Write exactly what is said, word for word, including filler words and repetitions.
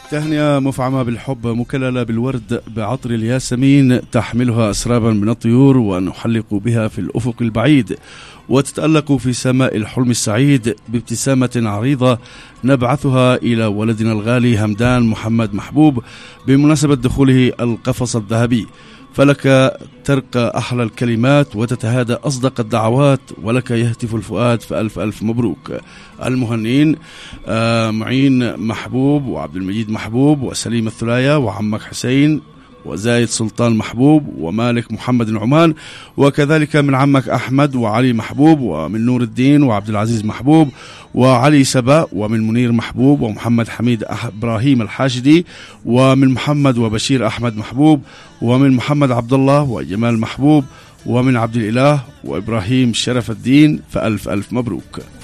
تهنئة مفعمة بالحب مكللة بالورد بعطر الياسمين تحملها أسرابا من الطيور ونحلق بها في الأفق البعيد وتتألق في سماء الحلم السعيد بابتسامة عريضة نبعثها إلى ولدنا الغالي همدان محمد محبوب بمناسبة دخوله القفص الذهبي. فلك ترقى أحلى الكلمات وتتهادى أصدق الدعوات ولك يهتف الفؤاد فألف ألف مبروك. المهنين آه معين محبوب وعبد المجيد محبوب وسليم الثلايا وعمك حسين وزايد سلطان محبوب ومالك محمد العمان، وكذلك من عمك أحمد وعلي محبوب ومن نور الدين وعبد العزيز محبوب وعلي سبا ومن منير محبوب ومحمد حميد إبراهيم الحاشدي ومن محمد وبشير أحمد محبوب ومن محمد عبد الله وجمال محبوب ومن عبد الإله وإبراهيم شرف الدين فألف ألف مبروك.